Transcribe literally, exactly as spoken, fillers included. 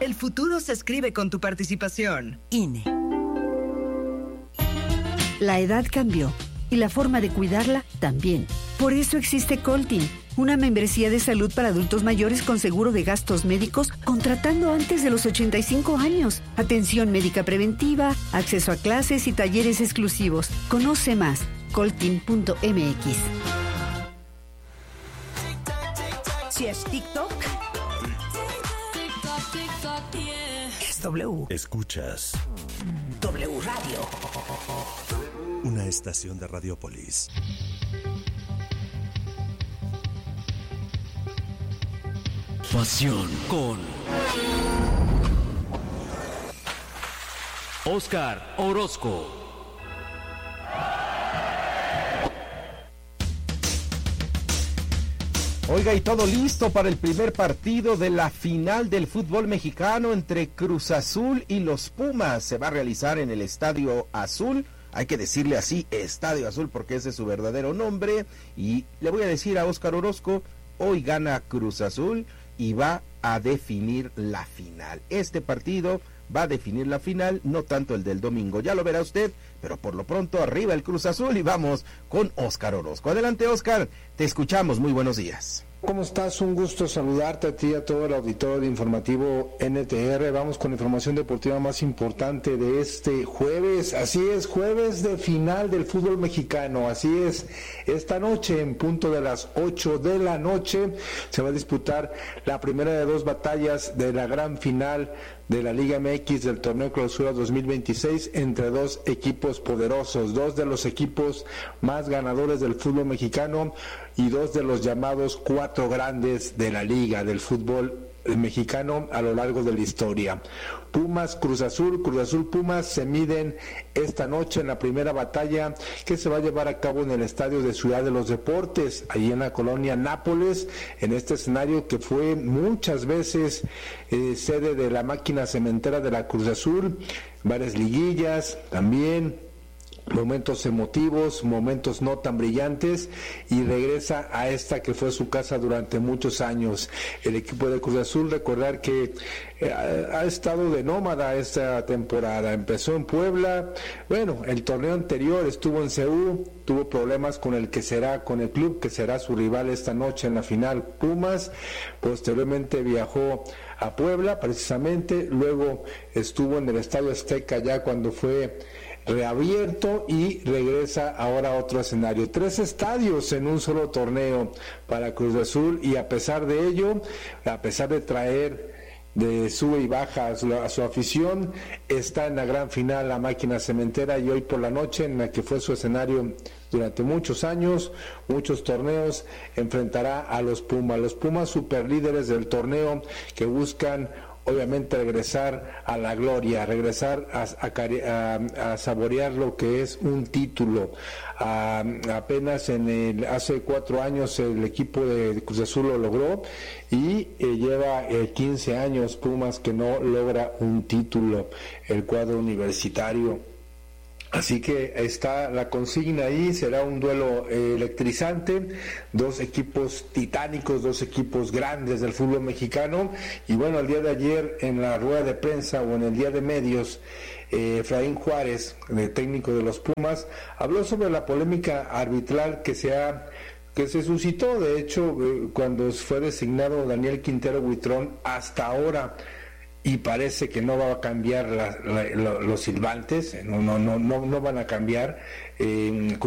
El futuro se escribe con tu participación. I N E. La edad cambió y la forma de cuidarla también. Por eso existe Coltin, una membresía de salud para adultos mayores con seguro de gastos médicos contratando antes de los ochenta y cinco años. Atención médica preventiva, acceso a clases y talleres exclusivos. Conoce más, coltin punto m x. Si es TikTok, es W. Escuchas W Radio. Una estación de Radiopolis. Pasión con Oscar Orozco. Oiga, y todo listo para el primer partido de la final del fútbol mexicano entre Cruz Azul y los Pumas. Se va a realizar en el Estadio Azul. Hay que decirle así, Estadio Azul, porque ese es su verdadero nombre. Y le voy a decir a Oscar Orozco, hoy gana Cruz Azul y va a definir la final. Este partido va a definir la final, no tanto el del domingo. Ya lo verá usted, pero por lo pronto arriba el Cruz Azul y vamos con Oscar Orozco. Adelante, Oscar, te escuchamos. Muy buenos días. ¿Cómo estás? Un gusto saludarte a ti y a todo el auditorio de Informativo N T R. Vamos con la información deportiva más importante de este jueves. Así es, jueves de final del fútbol mexicano. Así es, esta noche en punto de las ocho de la noche se va a disputar la primera de dos batallas de la gran final de la Liga M X del Torneo Clausura dos mil veintiséis entre dos equipos poderosos, dos de los equipos más ganadores del fútbol mexicano y dos de los llamados cuatro grandes de la Liga del fútbol mexicano a lo largo de la historia. Pumas, Cruz Azul, Cruz Azul, Pumas se miden esta noche en la primera batalla que se va a llevar a cabo en el Estadio de Ciudad de los Deportes, ahí en la colonia Nápoles, en este escenario que fue muchas veces eh, sede de la máquina cementera de la Cruz Azul, varias liguillas también, momentos emotivos, momentos no tan brillantes, y regresa a esta que fue su casa durante muchos años. El equipo de Cruz Azul, recordar que eh, ha estado de nómada esta temporada. Empezó en Puebla, bueno, el torneo anterior estuvo en C U, tuvo problemas con el que será, con el club que será su rival esta noche en la final, Pumas. Posteriormente viajó a Puebla precisamente, luego estuvo en el Estadio Azteca ya cuando fue reabierto y regresa ahora a otro escenario. Tres estadios en un solo torneo para Cruz Azul, y a pesar de ello, a pesar de traer de sube y baja a su, a su afición, está en la gran final la máquina cementera, y hoy por la noche, en la que fue su escenario durante muchos años, muchos torneos, enfrentará a los Pumas, los Pumas superlíderes del torneo, que buscan obviamente regresar a la gloria, regresar a, a, a, a saborear lo que es un título. A, apenas en el, hace cuatro años el equipo de Cruz Azul lo logró, y eh, lleva eh, quince años Pumas que no logra un título, el cuadro universitario. Así que está la consigna ahí, será un duelo eh, electrizante, dos equipos titánicos, dos equipos grandes del fútbol mexicano. Y bueno, el día de ayer en la rueda de prensa o en el día de medios, eh, Efraín Juárez, el técnico de los Pumas, habló sobre la polémica arbitral que se ha que se suscitó. De hecho, eh, cuando fue designado Daniel Quintero Buitrón, hasta ahora, y parece que no va a cambiar la, la, la, los silbantes, no, no, no, no, no van a cambiar. Eh,